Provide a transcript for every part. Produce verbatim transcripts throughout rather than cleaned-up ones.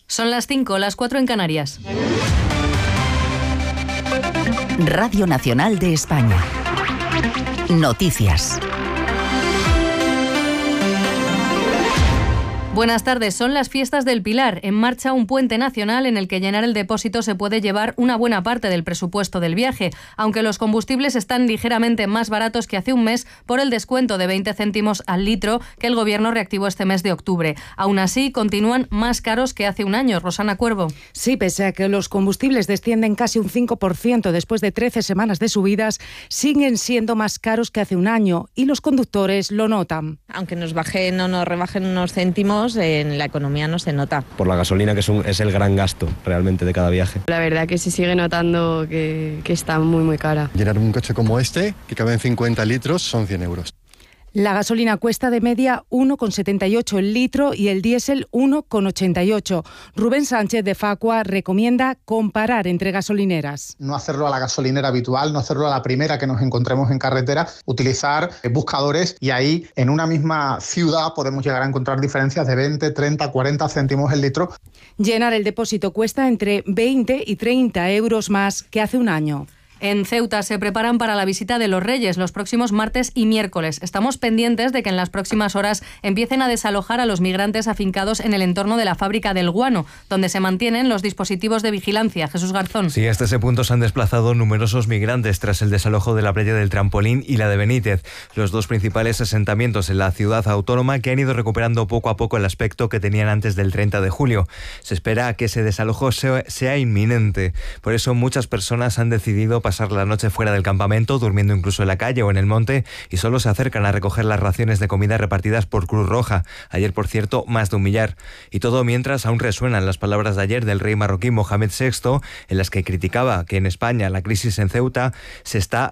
Son las cinco, las cuatro en Canarias. Radio Nacional de España. Noticias. Buenas tardes, son las fiestas del Pilar. En marcha un puente nacional en el que llenar el depósito se puede llevar una buena parte del presupuesto del viaje, aunque los combustibles están ligeramente más baratos que hace un mes por el descuento de veinte céntimos al litro que el Gobierno reactivó este mes de octubre. Aún así, continúan más caros que hace un año. Rosana Cuervo. Sí, pese a que los combustibles descienden casi un cinco por ciento después de trece semanas de subidas, siguen siendo más caros que hace un año y los conductores lo notan. Aunque nos bajen o nos rebajen unos céntimos, en la economía no se nota. Por la gasolina, que es, un, es el gran gasto realmente de cada viaje. La verdad que se sigue notando que, que está muy muy cara. Llenar un coche como este, que cabe en cincuenta litros, son cien euros. La gasolina cuesta de media uno con setenta y ocho el litro y el diésel uno con ochenta y ocho. Rubén Sánchez de Facua recomienda comparar entre gasolineras. No hacerlo a la gasolinera habitual, no hacerlo a la primera que nos encontremos en carretera, utilizar buscadores y ahí en una misma ciudad podemos llegar a encontrar diferencias de veinte, treinta, cuarenta céntimos el litro. Llenar el depósito cuesta entre veinte y treinta euros más que hace un año. En Ceuta se preparan para la visita de los Reyes los próximos martes y miércoles. Estamos pendientes de que en las próximas horas empiecen a desalojar a los migrantes afincados en el entorno de la fábrica del guano, donde se mantienen los dispositivos de vigilancia. Jesús Garzón. Sí, hasta ese punto se han desplazado numerosos migrantes tras el desalojo de la playa del Trampolín y la de Benítez, los dos principales asentamientos en la ciudad autónoma que han ido recuperando poco a poco el aspecto que tenían antes del treinta de julio. Se espera que ese desalojo sea, sea inminente. Por eso muchas personas han decidido pasar la noche fuera del campamento, durmiendo incluso en la calle o en el monte, y solo se acercan a recoger las raciones de comida repartidas por Cruz Roja. Ayer, por cierto, más de un millar. Y todo mientras aún resuenan las palabras de ayer del rey marroquí Mohamed sexto, en las que criticaba que en España la crisis en Ceuta se está...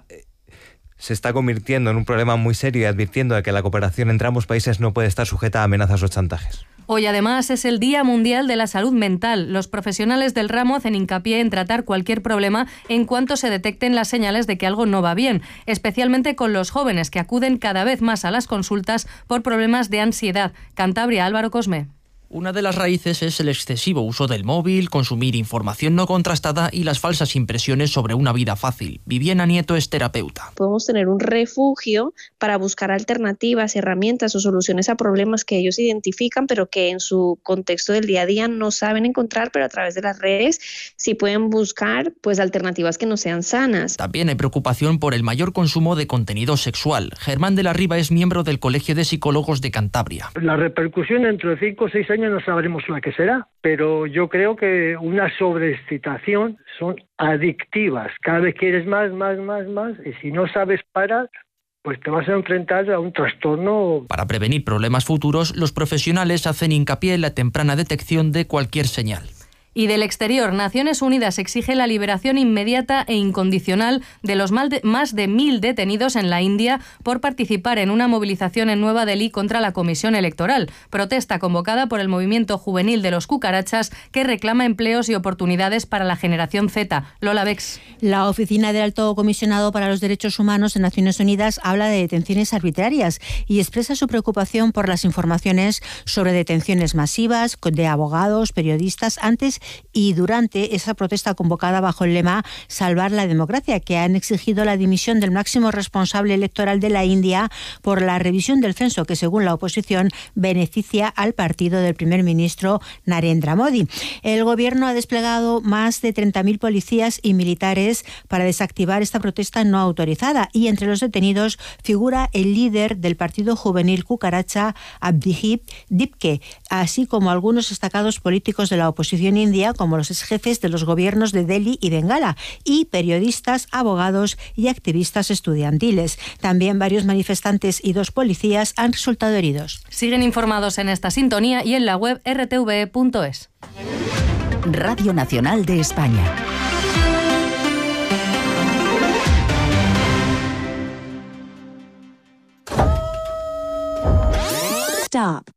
se está convirtiendo en un problema muy serio y advirtiendo de que la cooperación entre ambos países no puede estar sujeta a amenazas o chantajes. Hoy además es el Día Mundial de la Salud Mental. Los profesionales del ramo hacen hincapié en tratar cualquier problema en cuanto se detecten las señales de que algo no va bien, especialmente con los jóvenes que acuden cada vez más a las consultas por problemas de ansiedad. Cantabria, Álvaro Cosme. Una de las raíces es el excesivo uso del móvil, consumir información no contrastada y las falsas impresiones sobre una vida fácil. Viviana Nieto es terapeuta. Podemos tener un refugio para buscar alternativas, herramientas o soluciones a problemas que ellos identifican, pero que en su contexto del día a día no saben encontrar, pero a través de las redes sí pueden buscar pues alternativas que no sean sanas. También hay preocupación por el mayor consumo de contenido sexual. Germán de la Riva es miembro del Colegio de Psicólogos de Cantabria. La repercusión dentro de cinco o seis años no sabremos la que será, pero yo creo que una sobreexcitación son adictivas. Cada vez quieres más, más, más, más, y si no sabes parar, pues te vas a enfrentar a un trastorno. Para prevenir problemas futuros, los profesionales hacen hincapié en la temprana detección de cualquier señal. Y del exterior, Naciones Unidas exige la liberación inmediata e incondicional de los más de mil detenidos en la India por participar en una movilización en Nueva Delhi contra la Comisión Electoral. Protesta convocada por el movimiento juvenil de los cucarachas que reclama empleos y oportunidades para la generación Z. Lola Bex. La Oficina del Alto Comisionado para los Derechos Humanos de Naciones Unidas habla de detenciones arbitrarias y expresa su preocupación por las informaciones sobre detenciones masivas de abogados, periodistas, antes y durante esa protesta convocada bajo el lema Salvar la democracia, que han exigido la dimisión del máximo responsable electoral de la India por la revisión del censo que, según la oposición, beneficia al partido del primer ministro Narendra Modi. El gobierno ha desplegado más de treinta mil policías y militares para desactivar esta protesta no autorizada, y entre los detenidos figura el líder del partido juvenil cucaracha, Abhijit Dipke, así como algunos destacados políticos de la oposición india, como los exjefes de los gobiernos de Delhi y Bengala, y periodistas, abogados y activistas estudiantiles. También varios manifestantes y dos policías han resultado heridos. Siguen informados en esta sintonía y en la web erre te ve punto es. Radio Nacional de España. Stop.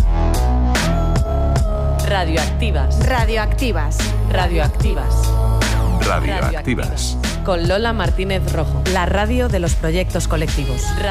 Radioactivas. Radioactivas. Radioactivas. Radioactivas. Con Lola Martínez Rojo, la radio de los proyectos colectivos.